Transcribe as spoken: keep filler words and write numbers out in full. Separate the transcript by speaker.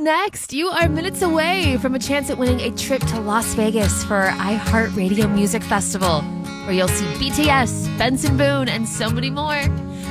Speaker 1: next, you are minutes away from a chance at winning a trip to Las Vegas for iHeartRadio Music Festival, where you'll see B T S, Benson Boone, and so many more.